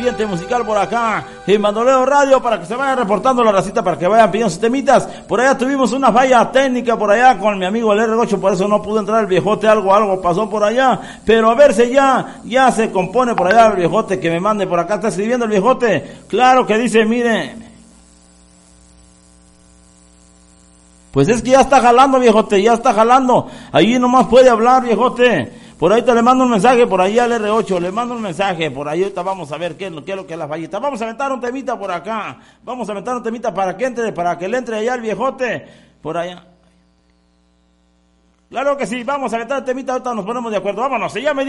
musical por acá en Bandolero Radio, para que se vayan reportando la racita, para que vayan pidiendo sus temitas. Por allá tuvimos una falla técnica por allá con mi amigo el R8, por eso no pudo entrar el viejote, algo pasó por allá, pero a ver si ya se compone por allá el viejote, que me mande por acá. Está escribiendo el viejote, claro que dice, mire, pues es que ya está jalando, viejote, ya está jalando, ahí nomás puede hablar, viejote. Por ahí te le mando un mensaje, por ahí al R8, le mando un mensaje, por ahí ahorita vamos a ver qué es lo que es la fallita. Vamos a aventar un temita por acá, vamos a aventar un temita para que le entre allá el viejote, por allá. Claro que sí, vamos a aventar el temita, ahorita nos ponemos de acuerdo, vámonos, ya me